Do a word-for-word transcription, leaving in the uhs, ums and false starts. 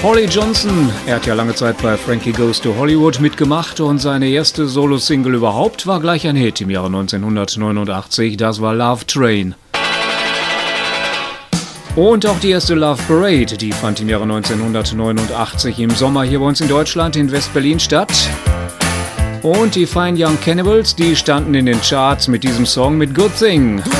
Holly Johnson, er hat ja lange Zeit bei Frankie Goes to Hollywood mitgemacht und seine erste Solo-Single überhaupt war gleich ein Hit im Jahre neunzehnhundertneunundachtzig, das war Love Train. Und auch die erste Love Parade, die fand im Jahre neunzehnhundertneunundachtzig im Sommer hier bei uns in Deutschland in West-Berlin statt. Und die Fine Young Cannibals, die standen in den Charts mit diesem Song mit Good Thing.